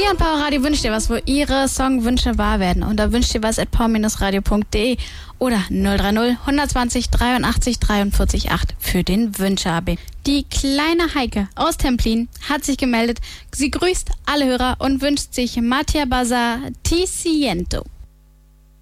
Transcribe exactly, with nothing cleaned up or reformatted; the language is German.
Hier an Power Radio wünscht ihr was, wo ihre Songwünsche wahr werden. Und da wünscht ihr was at power radio punkt de oder null drei null, hundertzwanzig, dreiundachtzig, dreiundvierzig acht für den Wünsche-A B. Die kleine Heike aus Templin hat sich gemeldet. Sie grüßt alle Hörer und wünscht sich Mattia Bazar Ti Siento.